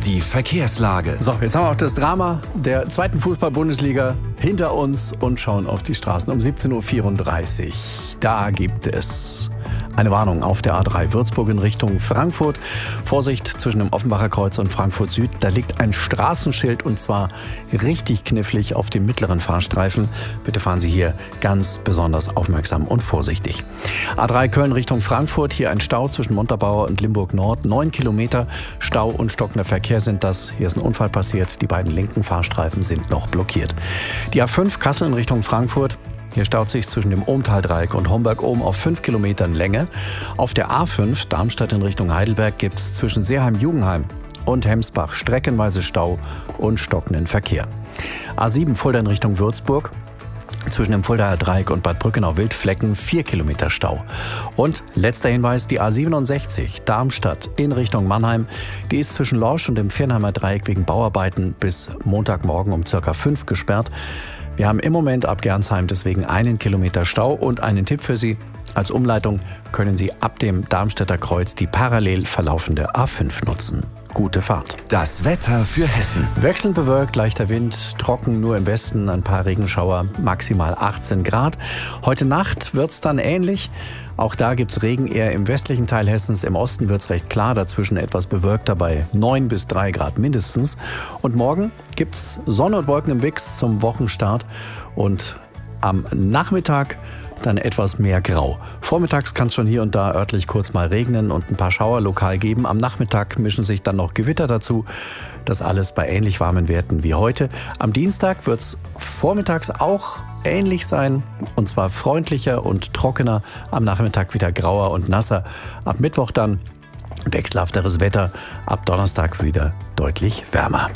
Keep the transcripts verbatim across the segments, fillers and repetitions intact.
Die Verkehrslage. So, jetzt haben wir auch das Drama der zweiten Fußball-Bundesliga hinter uns und schauen auf die Straßen um siebzehn Uhr vierunddreißig. Da gibt es eine Warnung auf der A drei Würzburg in Richtung Frankfurt. Vorsicht zwischen dem Offenbacher Kreuz und Frankfurt Süd. Da liegt ein Straßenschild und zwar richtig knifflig auf dem mittleren Fahrstreifen. Bitte fahren Sie hier ganz besonders aufmerksam und vorsichtig. A drei Köln Richtung Frankfurt. Hier ein Stau zwischen Montabaur und Limburg Nord. Neun Kilometer Stau und stockender Verkehr sind das. Hier ist ein Unfall passiert. Die beiden linken Fahrstreifen sind noch blockiert. Die A fünf Kassel in Richtung Frankfurt. Hier staut sich zwischen dem Ohmtaldreieck und Homberg-Ohm auf fünf Kilometern Länge. Auf der A fünf Darmstadt in Richtung Heidelberg gibt es zwischen Seeheim-Jugenheim und Hemsbach streckenweise Stau und stockenden Verkehr. A sieben Fulda in Richtung Würzburg. Zwischen dem Fuldaer Dreieck und Bad Brückenau-Wildflecken vier Kilometer Stau. Und letzter Hinweis, die A siebenundsechzig Darmstadt in Richtung Mannheim. Die ist zwischen Lorsch und dem Viernheimer Dreieck wegen Bauarbeiten bis Montagmorgen um circa fünf gesperrt. Wir haben im Moment ab Gernsheim deswegen einen Kilometer Stau und einen Tipp für Sie. Als Umleitung können Sie ab dem Darmstädter Kreuz die parallel verlaufende A fünf nutzen. Gute Fahrt. Das Wetter für Hessen. Wechselnd bewölkt, leichter Wind, trocken nur im Westen, ein paar Regenschauer, maximal achtzehn Grad. Heute Nacht wird's dann ähnlich. Auch da gibt's Regen eher im westlichen Teil Hessens. Im Osten wird's recht klar, dazwischen etwas bewölkter bei neun bis drei Grad mindestens. Und morgen gibt's Sonne und Wolken im Mix zum Wochenstart. Und am Nachmittag dann etwas mehr Grau. Vormittags kann es schon hier und da örtlich kurz mal regnen und ein paar Schauer lokal geben. Am Nachmittag mischen sich dann noch Gewitter dazu. Das alles bei ähnlich warmen Werten wie heute. Am Dienstag wird es vormittags auch ähnlich sein. Und zwar freundlicher und trockener. Am Nachmittag wieder grauer und nasser. Ab Mittwoch dann wechselhafteres Wetter. Ab Donnerstag wieder deutlich wärmer.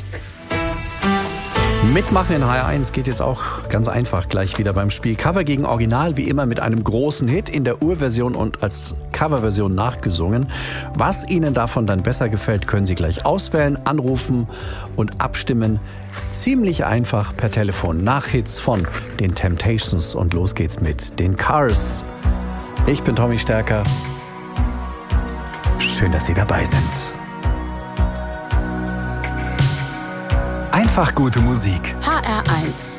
Mitmachen in H R eins geht jetzt auch ganz einfach gleich wieder beim Spiel. Cover gegen Original, wie immer mit einem großen Hit in der Urversion und als Coverversion nachgesungen. Was Ihnen davon dann besser gefällt, können Sie gleich auswählen, anrufen und abstimmen. Ziemlich einfach per Telefon nach Hits von den Temptations und los geht's mit den Cars. Ich bin Tommy Stärker. Schön, dass Sie dabei sind. Einfach gute Musik. H R eins.